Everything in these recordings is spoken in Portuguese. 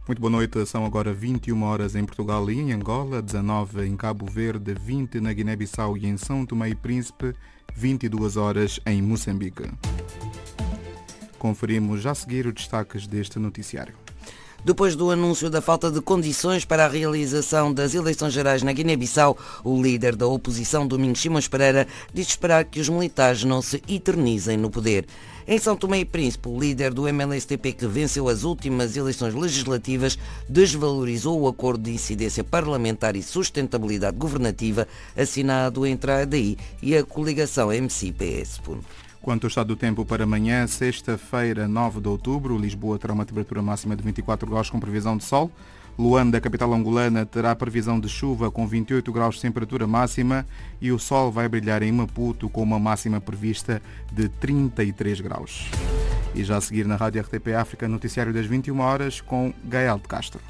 Muito boa noite, são agora 21 horas em Portugal e em Angola, 19 em Cabo Verde, 20 na Guiné-Bissau e em São Tomé e Príncipe, 22 horas em Moçambique. Conferimos já a seguir os destaques deste noticiário. Depois do anúncio da falta de condições para a realização das eleições gerais na Guiné-Bissau, o líder da oposição, Domingos Simões Pereira, diz esperar que os militares não se eternizem no poder. Em São Tomé e Príncipe, o líder do MLSTP, que venceu as últimas eleições legislativas, desvalorizou o acordo de incidência parlamentar e sustentabilidade governativa assinado entre a ADI e a coligação MC-PS. Quanto ao estado do tempo para amanhã, sexta-feira, 9 de outubro, Lisboa terá uma temperatura máxima de 24 graus com previsão de sol. Luanda, a capital angolana, terá previsão de chuva com 28 graus de temperatura máxima e o sol vai brilhar em Maputo com uma máxima prevista de 33 graus. E já a seguir na Rádio RTP África, noticiário das 21 horas com Gael de Castro.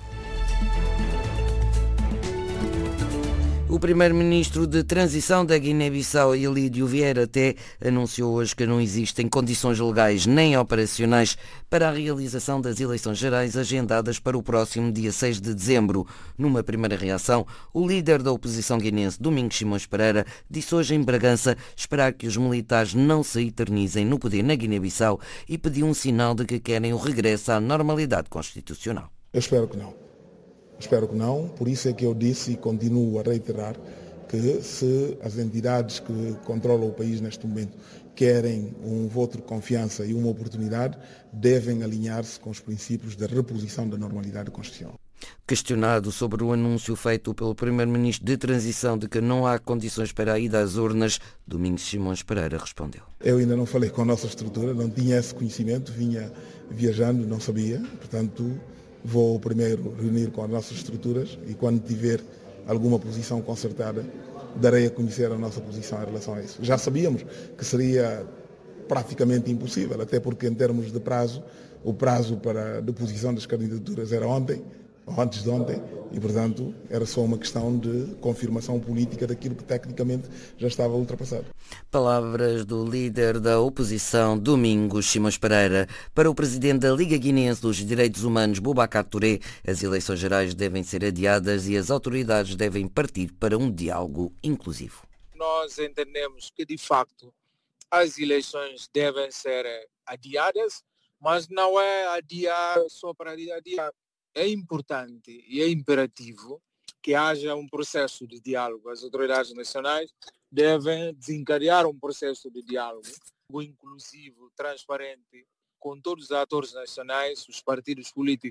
O primeiro-ministro de transição da Guiné-Bissau, Elídio Vieira Té, anunciou hoje que não existem condições legais nem operacionais para a realização das eleições gerais agendadas para o próximo dia 6 de dezembro. Numa primeira reação, o líder da oposição guinense, Domingos Simões Pereira, disse hoje em Bragança esperar que os militares não se eternizem no poder na Guiné-Bissau e pediu um sinal de que querem o regresso à normalidade constitucional. Eu espero que não. Espero que não, por isso é que eu disse e continuo a reiterar que se as entidades que controlam o país neste momento querem um voto de confiança e uma oportunidade, devem alinhar-se com os princípios da reposição da normalidade constitucional. Questionado sobre o anúncio feito pelo primeiro-ministro de transição de que não há condições para a ida às urnas, Domingos Simões Pereira respondeu. Eu ainda não falei com a nossa estrutura, não tinha esse conhecimento, vinha viajando, não sabia, portanto vou primeiro reunir com as nossas estruturas e quando tiver alguma posição concertada, darei a conhecer a nossa posição em relação a isso. Já sabíamos que seria praticamente impossível, até porque em termos de prazo, o prazo para a deposição das candidaturas era ontem, ou antes de ontem, e portanto era só uma questão de confirmação política daquilo que tecnicamente já estava ultrapassado. Palavras do líder da oposição, Domingos Simões Pereira. Para o presidente da Liga Guinense dos Direitos Humanos, Boubacar Touré, as eleições gerais devem ser adiadas e as autoridades devem partir para um diálogo inclusivo. Nós entendemos que, de facto, as eleições devem ser adiadas, mas não é adiar só para adiar. É importante e é imperativo que haja um processo de diálogo. As autoridades nacionais devem desencadear um processo de diálogo inclusivo, transparente, com todos os atores nacionais, os partidos políticos